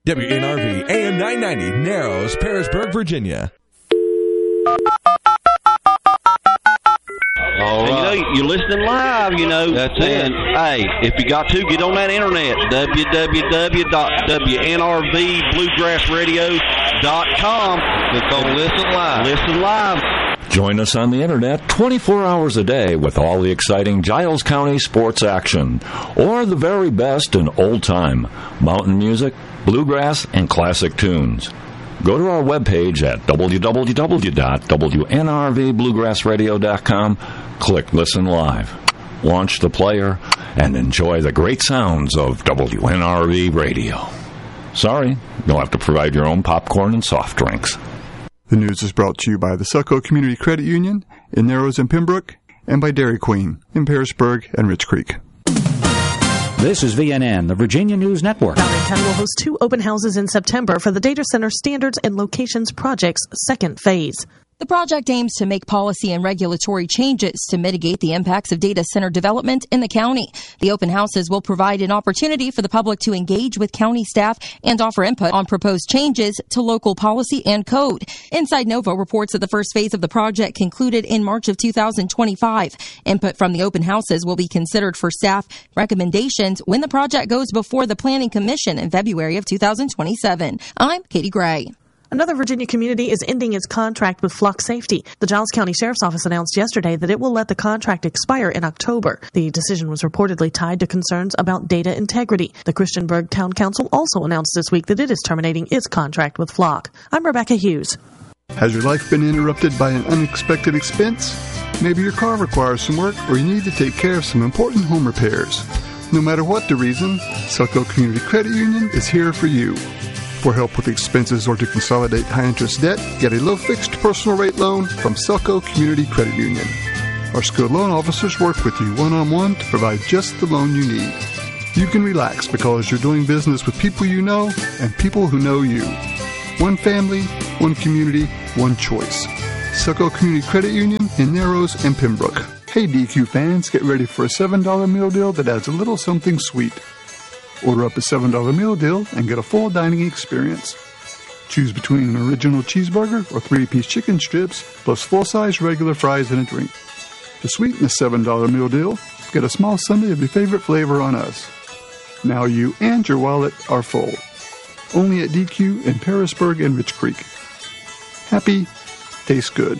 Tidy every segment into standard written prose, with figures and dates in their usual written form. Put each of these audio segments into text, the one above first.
WNRV AM 990, Narrows, Pearisburg, Virginia. All right. You're listening live, That's it. Hey, if you got to, get on that internet, www.wnrvbluegrassradio.com. Click on Listen Live. Listen live. Join us on the internet 24 hours a day with all the exciting Giles County sports action, or the very best in old-time mountain music, bluegrass, and classic tunes. Go to our webpage at www.wnrvbluegrassradio.com, click Listen Live, launch the player, and enjoy the great sounds of WNRV Radio. Sorry, you'll have to provide your own popcorn and soft drinks. The news is brought to you by the Succo Community Credit Union in Narrows and Pembroke, and by Dairy Queen in Pearisburg and Rich Creek. This is VNN, the Virginia News Network. Loudoun County will host 2 open houses in September for the Data Center Standards and Locations Project's second phase. The project aims to make policy and regulatory changes to mitigate the impacts of data center development in the county. The open houses will provide an opportunity for the public to engage with county staff and offer input on proposed changes to local policy and code. Inside Nova reports that the first phase of the project concluded in March of 2025. Input from the open houses will be considered for staff recommendations when the project goes before the Planning Commission in February of 2027. I'm Katie Gray. Another Virginia community is ending its contract with Flock Safety. The Giles County Sheriff's Office announced yesterday that it will let the contract expire in October. The decision was reportedly tied to concerns about data integrity. The Christiansburg Town Council also announced this week that it is terminating its contract with Flock. I'm Rebecca Hughes. Has your life been interrupted by an unexpected expense? Maybe your car requires some work, or you need to take care of some important home repairs. No matter what the reason, Succo Community Credit Union is here for you. For help with expenses or to consolidate high-interest debt, get a low-fixed personal rate loan from Succo Community Credit Union. Our skilled loan officers work with you one-on-one to provide just the loan you need. You can relax because you're doing business with people you know and people who know you. One family, one community, one choice. Succo Community Credit Union in Narrows and Pembroke. Hey DQ fans, get ready for a $7 meal deal that adds a little something sweet. Order up a $7 meal deal and get a full dining experience. Choose between an original cheeseburger or 3-piece chicken strips, plus full-size regular fries and a drink. To sweeten the $7 meal deal, get a small sundae of your favorite flavor on us. Now you and your wallet are full. Only at DQ in Pearisburg and Rich Creek. Happy, tastes good.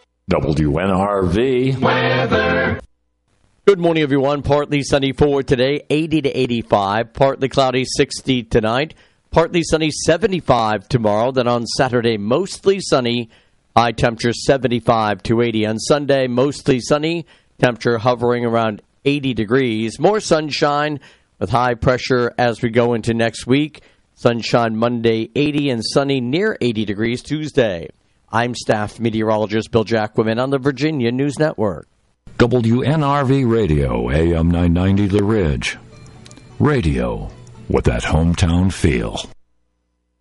WNRV weather. Good morning, everyone. Partly sunny for today, 80 to 85. Partly cloudy, 60 tonight. Partly sunny, 75 tomorrow. Then on Saturday, mostly sunny. High temperature, 75 to 80. On Sunday, mostly sunny. Temperature hovering around 80 degrees. More sunshine with high pressure as we go into next week. Sunshine Monday, 80, and sunny near 80 degrees Tuesday. I'm staff meteorologist Bill Jacquemin on the Virginia News Network. WNRV Radio, AM 990 The Ridge. Radio with that hometown feel.